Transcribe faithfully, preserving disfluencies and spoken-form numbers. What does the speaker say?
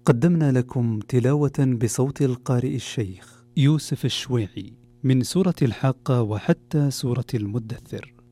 قدمنا لكم تلاوة بصوت القارئ الشيخ يوسف الشويعي من سورة الحاقة وحتى سورة المدثر.